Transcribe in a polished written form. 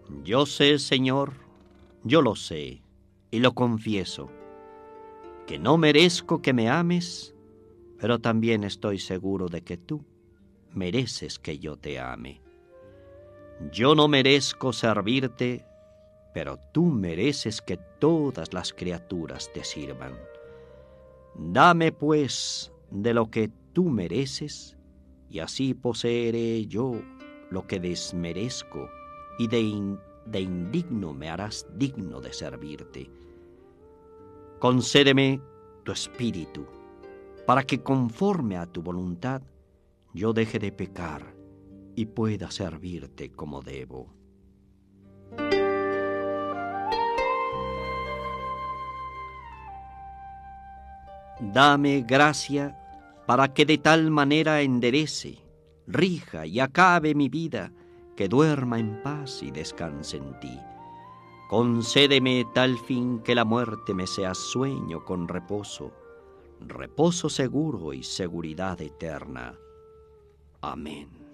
Yo sé, Señor, yo lo sé, y lo confieso, que no merezco que me ames, pero también estoy seguro de que tú mereces que yo te ame. Yo no merezco servirte, pero tú mereces que todas las criaturas te sirvan. Dame, pues, de lo que tú mereces, y así poseeré yo lo que desmerezco, y de indigno me harás digno de servirte. Concédeme tu espíritu, para que conforme a tu voluntad yo deje de pecar y pueda servirte como debo. Dame gracia para que de tal manera enderece, rija y acabe mi vida, que duerma en paz y descanse en ti. Concédeme tal fin que la muerte me sea sueño con reposo, reposo seguro y seguridad eterna. Amén.